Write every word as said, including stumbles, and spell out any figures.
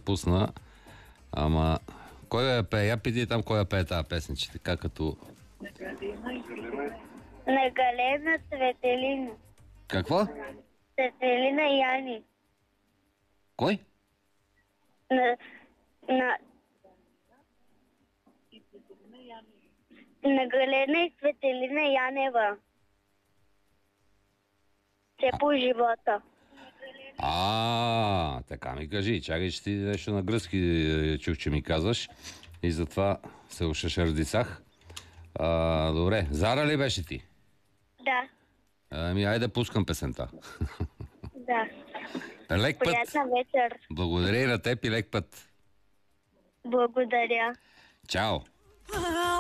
пусна. Ама, кой я пее? Я питай там кой я пее тази песен, че така като... На Галена Светелина. Какво? Светелина Яни. Кой? На... На... На Галена и Светелина Янева. Все по живота. А, така ми кажи. Чакай, че ти нещо на гръцки чух, че ми казваш. И затова се ушашардисах. А, добре. Зара ли беше ти? Да. Ами, айде пускам песента. Да. Лек път. Приятна вечер. Благодаря и на теб и лек път. Благодаря. Чао.